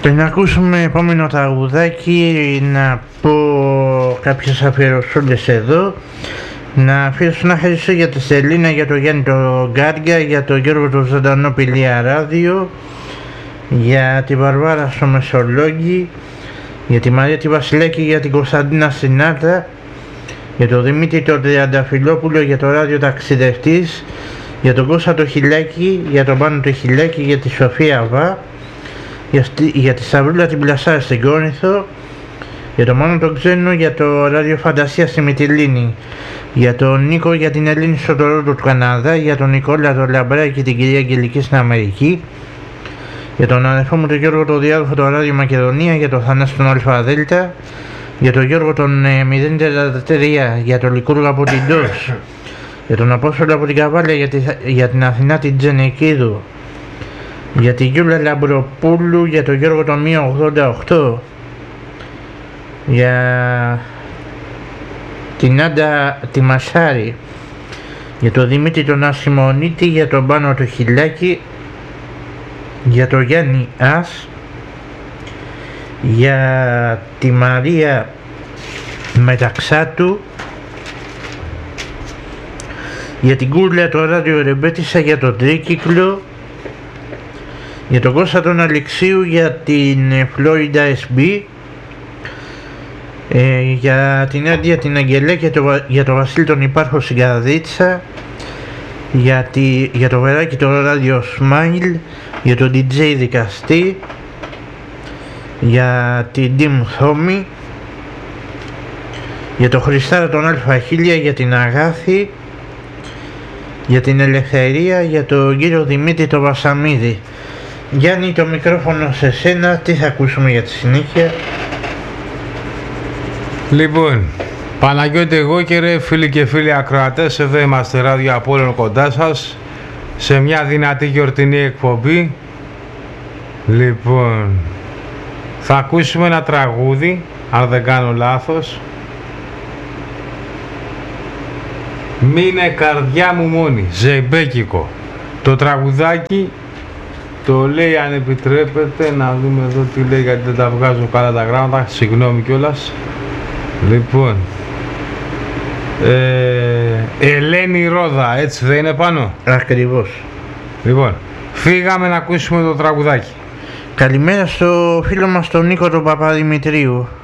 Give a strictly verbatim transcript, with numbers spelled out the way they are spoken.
Πριν ακούσουμε επόμενο τραγουδάκι, να πω κάποιες αφιερωσούλες εδώ. Να αφήσω να ευχαριστήσω για τη Σελίνα, για το Γιάννη το Γκάρια, για το Γιώργο το Ζωντανό Πηλία Ράδιο, για τη Βαρβάρα στο Μεσολόγγι, για τη Μαρία τη Βασιλέκη, για την Κωνσταντίνα Συνάτα, για τον Δημήτρη τον Τριανταφυλόπουλο, για το Ράδιο Ταξιδευτής, για τον Κώστα το Χιλέκη, για τον Πάνο το Χιλέκη, για τη Σοφία Βά, για, για τη Σαβρούλα την Πλασάρα στην Κόνηθο, για τον Μάνο τον Ξένο, για το Ράδιο Φαντασία στη Μυτιλίνη, για τον Νίκο, για την Ελένη στο Τορόντο του Καναδά, για τον Νικόλα τον Λαμπρά και την κυρία Αγγελική στην Αμερική, για τον αδερφό μου τον Γιώργο τον Διάδοχο το Ράδιο Μακεδονία, για τον Θανάση τον Αλφαδέλτα, για τον Γιώργο τον ε, μηδέν τριάντα τρία, για τον Λικούργο από την Ντός, για τον Απόστολο από την Καβάλια, για, τη, για την Αθηνά την Τζενεκίδου, για τη Γιούλα Λαμπροπούλου, για τον Γιώργο τον μία ογδόντα οκτώ, για την Άντα τη Μασάρη, για τον Δημήτρη τον Ασημονίτη, για τον Πάνο το Χιλάκι, για τον Γιάννη Ας, για τη Μαρία Μεταξάτου, για την Κούλα το Ράδιο Ρεμπέτισσα, για τον Τρίκυκλο, για τον Κώστα τον Αλεξίου, για την Φλόριντα ες μπι, ε, για την Άντια την Αγγελέ και το, για τον Βασίλη τον Υπάρχο στην Καρδίτσα, για, τη, για το Βεράκι το Ράδιο Σμάιλ, για τον ντι τζέι Δικαστή, για την Ντίμ Θόμη, για τον Χριστάρα τον Αλφα Χίλια, για την Αγάθη, για την Ελευθερία, για τον κύριο Δημήτρη τον Βασαμίδη. Γιάννη, το μικρόφωνο σε σένα, τι θα ακούσουμε για τη συνέχεια? Λοιπόν, Παναγιώτη εγώ και ρε φίλοι και φίλοι ακροατές, εδώ είμαστε Ράδιο Απόλλων κοντά σας, σε μια δυνατή γιορτινή εκπομπή. Λοιπόν, θα ακούσουμε ένα τραγούδι, αν δεν κάνω λάθος. Μείνε καρδιά μου μόνη, ζεϊμπέκικο. Το τραγουδάκι το λέει, αν επιτρέπετε, να δούμε εδώ τι λέει, γιατί δεν τα βγάζω καλά τα γράμματα, συγγνώμη κιόλας. Λοιπόν, ε, Ελένη Ρόδα, έτσι δεν είναι πάνω? Ακριβώς. Λοιπόν, φύγαμε να ακούσουμε το τραγουδάκι. Καλημέρα στο φίλο μας τον Νίκο τον Παπαδημητρίου.